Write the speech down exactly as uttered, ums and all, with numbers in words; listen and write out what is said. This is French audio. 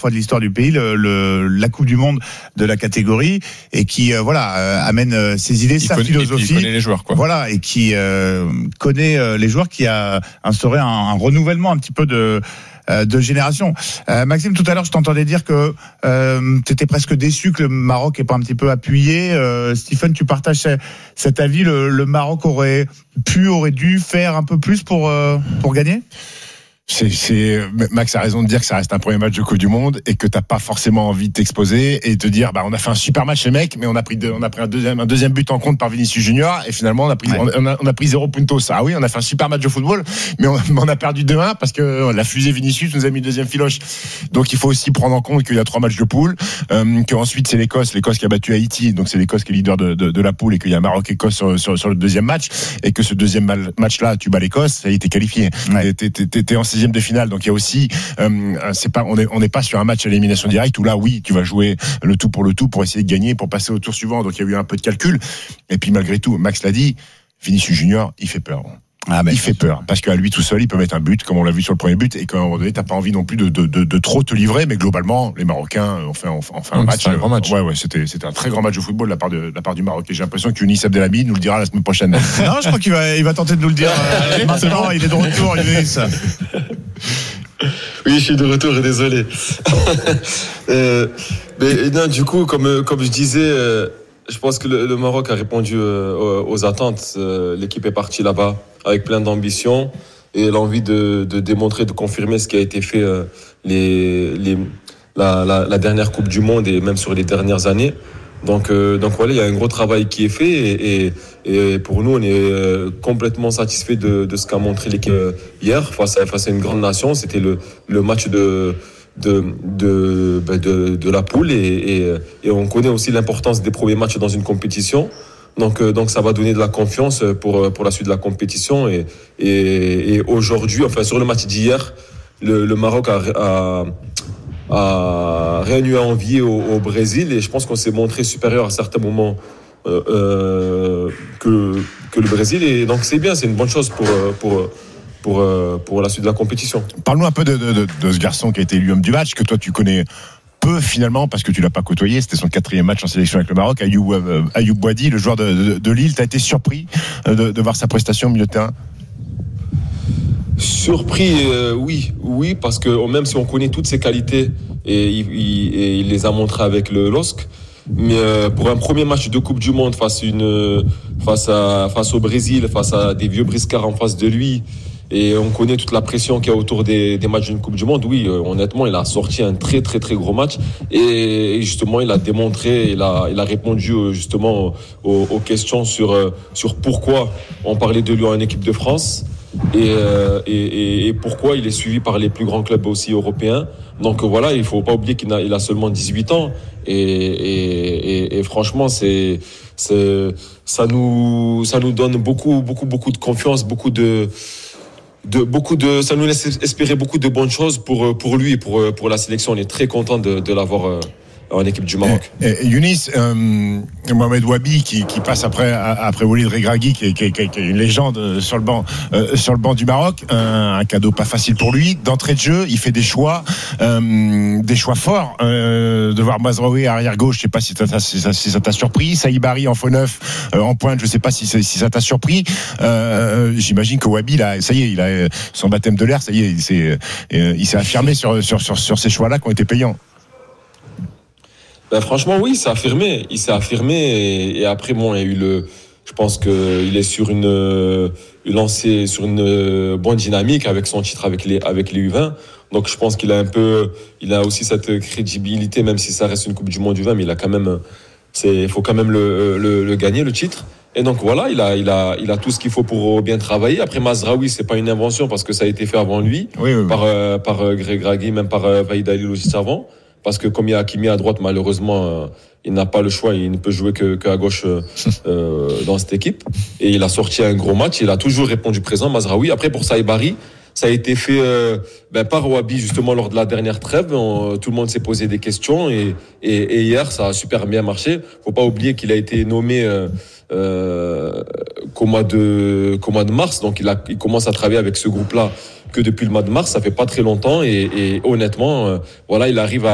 fois de l'histoire du pays le, le, la Coupe du Monde de la catégorie et qui euh, voilà euh, amène euh, ses idées, il sa connaît, philosophie. Il connaît les joueurs, quoi. Voilà, et qui euh, connaît euh, les joueurs, qui a instauré un, un renouvellement un petit peu de de génération. Euh, Maxime, tout à l'heure, je t'entendais dire que euh, tu étais presque déçu que le Maroc n'ait pas un petit peu appuyé. Euh, Stephen, tu partages cet avis, le, le Maroc aurait pu, aurait dû faire un peu plus pour, euh, pour gagner ? C'est, c'est, Max a raison de dire que ça reste un premier match de Coupe du Monde et que t'as pas forcément envie de t'exposer et de te dire, bah, on a fait un super match, les mecs, mais on a pris, deux, on a pris un deuxième, un deuxième but en compte par Vinicius Junior et finalement on a pris, ouais. on, a, on a pris zéro puntos. Ah oui, on a fait un super match de football, mais on, on a perdu deux un parce que la fusée Vinicius nous a mis le deuxième filoche. Donc il faut aussi prendre en compte qu'il y a trois matchs de poule, euh, qu'ensuite c'est l'Écosse, l'Écosse qui a battu Haïti, donc c'est l'Écosse qui est leader de, de, de la poule et qu'il y a Maroc-Écosse sur, sur, sur le deuxième match et que ce deuxième match-là, tu bats l'Écosse, ça y est, t'es qualifié. Ouais. T'es, t'es, t'es, t'es en sixième de finale, donc il y a aussi, euh, c'est pas, on est, on n'est pas sur un match à l'élimination directe où là, oui, tu vas jouer le tout pour le tout pour essayer de gagner, pour passer au tour suivant. Donc il y a eu un peu de calcul. Et puis malgré tout, Max l'a dit, Vinicius Junior, il fait peur. Ah ben, il fait peur parce qu'à lui tout seul il peut mettre un but comme on l'a vu sur le premier but et qu'à un moment donné t'as pas envie non plus de, de, de, de trop te livrer, mais globalement les Marocains ont fait, ont fait un Donc, match, c'était un grand match. Ouais ouais c'était c'était un très grand match de football de la part de, de la part du Maroc et j'ai l'impression que Younis Abdelhamid nous le dira la semaine prochaine. Non, je crois qu'il va il va tenter de nous le dire euh, maintenant. Il est de retour, Younis. Oui, je suis de retour, désolé. euh, mais non, du coup, comme comme je disais. Euh, Je pense que le, le Maroc a répondu euh, aux attentes. Euh, l'équipe est partie là-bas avec plein d'ambition et l'envie de, de démontrer, de confirmer ce qui a été fait euh, les, les, la, la, la dernière Coupe du Monde et même sur les dernières années. Donc, euh, donc voilà, il y a un gros travail qui est fait et, et, et pour nous, on est euh, complètement satisfait de, de ce qu'a montré l'équipe hier face à, face à une grande nation. C'était le, le match de De, de, de, de la poule et, et, et on connaît aussi l'importance des premiers matchs dans une compétition. Donc, donc ça va donner de la confiance pour, pour la suite de la compétition. Et, et, et aujourd'hui, enfin sur le match d'hier, le, le Maroc a, a, a rien eu à envier au, au Brésil et je pense qu'on s'est montré supérieur à certains moments euh, euh, que, que le Brésil. Et donc c'est bien, c'est une bonne chose pour... pour Pour, euh, pour la suite de la compétition. Parle-nous un peu de, de, de, de ce garçon qui a été élu homme du match, que toi tu connais peu finalement, parce que tu l'as pas côtoyé, c'était son quatrième match en sélection avec le Maroc, Ayoub, euh, Ayoub Boadi, le joueur de, de, de Lille. T'as été surpris de, de voir sa prestation au milieu de terrain? Surpris, euh, oui, oui, parce que même si on connaît toutes ses qualités, et il, il, et il les a montrées avec le L O S C, mais euh, pour un premier match de Coupe du Monde face, une, face, à, face au Brésil, face à des vieux briscards en face de lui, et on connaît toute la pression qu'il y a autour des, des matchs d'une Coupe du Monde. Oui, euh, honnêtement, il a sorti un très très très gros match et, et justement il a démontré, il a, il a répondu justement aux, aux questions sur, sur pourquoi on parlait de lui en équipe de France et, euh, et, et pourquoi il est suivi par les plus grands clubs aussi européens. Donc voilà, il faut pas oublier qu'il a, il a seulement dix-huit ans et, et, et, et franchement c'est, c'est, ça nous, ça nous donne beaucoup beaucoup beaucoup de confiance, beaucoup de De beaucoup de, ça nous laisse espérer beaucoup de bonnes choses pour pour lui et pour pour la sélection. On est très content de, de l'avoir en équipe du Maroc. Et, et Younis, euh, Mohamed Wabi qui, qui passe après après Walid Regragui qui est, qui, est, qui est une légende sur le banc euh, sur le banc du Maroc, un, un cadeau pas facile pour lui. D'entrée de jeu, il fait des choix euh, des choix forts. Euh, de voir Mazraoui arrière gauche, je sais pas si, si, ça, si ça t'a surpris. Saïbari en faux neuf euh, en pointe, je sais pas si, si ça t'a surpris. Euh, j'imagine que Wabi là, ça y est, il a son baptême de l'air, ça y est, il s'est euh, il s'est affirmé sur sur sur, sur ces choix-là qui ont été payants. Ben franchement, oui, il s'est affirmé. Il s'est affirmé et, et après, bon, il y a eu le. Je pense qu'il est sur une, une lancée, sur une bonne dynamique avec son titre avec les avec les U vingt. Donc, je pense qu'il a un peu, il a aussi cette crédibilité, même si ça reste une Coupe du Monde U vingt, mais il a quand même, c'est, il faut quand même le, le, le gagner le titre. Et donc voilà, il a, il a, il a tout ce qu'il faut pour bien travailler. Après Mazraoui, c'est pas une invention parce que ça a été fait avant lui, oui, oui, par oui. euh, par euh, Greg Gragui, même par euh, Vaïd Ali juste avant. Parce que comme il y a Hakimi à droite, malheureusement, euh, il n'a pas le choix, il ne peut jouer que, que à gauche euh, dans cette équipe. Et il a sorti un gros match, il a toujours répondu présent, Mazraoui. Après, pour Saïbari, ça a été fait euh, ben, par Wabi, justement, lors de la dernière trêve. On, tout le monde s'est posé des questions et, et, et hier, ça a super bien marché. Faut pas oublier qu'il a été nommé euh, euh, qu'au mois de, qu'au mois de mars. Donc, il, a, il commence à travailler avec ce groupe-là que depuis le mois de mars. Ça fait pas très longtemps et, et honnêtement, euh, voilà, il arrive à